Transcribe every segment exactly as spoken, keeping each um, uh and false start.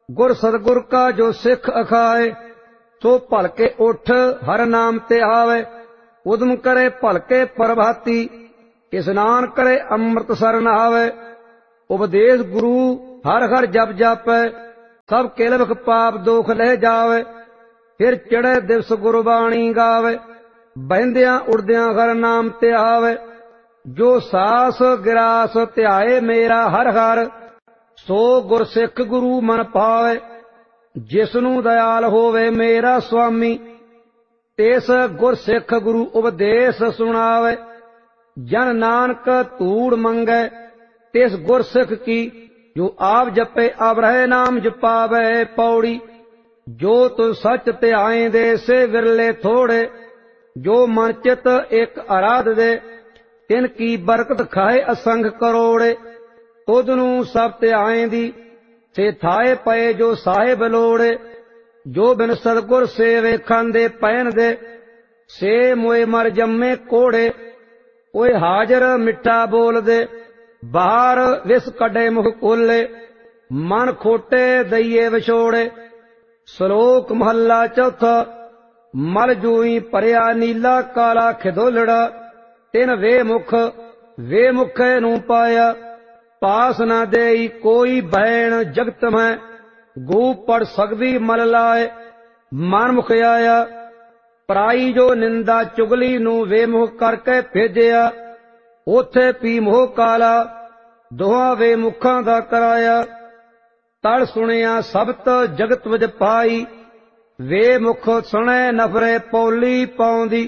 गुर सतगुर का जो सिख अखाए, सो भलके उठ हर नाम ते आवे। उदम करे भलके प्रभाती, स्नान करे अमृतसर नहावे। उपदेश गुरु हर हर जप जापै, सब किलबिख पाप दोख लह जावे। फिर चढ़े दिवस गुरबाणी गावे, बहिंदियां उड़दियां हर नाम ते आवे। जो सास गिरास ध्याए मेरा हर हर, सो गुर सिख गुरु मन पावे। जिसनू दयाल होवे मेरा स्वामी, तिस गुर सिख गुरु उपदेश सुनावे। जन नानक धूड़ मंगै तिस गुर सिख की, जो आप जपे अब रहे नाम जपावे। पौड़ी जो तु सच ध्याए दे से विरले थोड़े, जो मन चित एक आराध दे तिनकी बरकत खाए असंख करोड़े। तुदनू सब ध्याए दी से थाए पए जो साहिब लोड़े। जो बिन सतगुर सेवे खांदे पैन दे, से मोए मर जम्मे कोड़े। ओए हाजर मिठा बोल दे, बाहर विस कड़े मुख खोले। मन खोटे दईए विछोड़े। श्लोक महला चौथा। मल जूई भरिया नीला काला खिदोलड़ा, तिन वे मुख वे मुखे नू पाया। पास न देई कोई बैण जगत में, गू पड़ सकदी मल लाए मन मुख आया। पराई जो निंदा चुगली नू वे मुख करके भेजिया, ओथे पी मोह काला दोहां वे मुखां दा कराया। तड़ सुनिया सबत जगत विच पाई, वे मुख सुने नफरे पौली पाउंदी।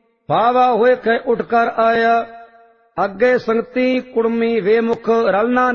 फावा होए के उठ कर आया, अगे संगती कुड़मी वे मुख रल ना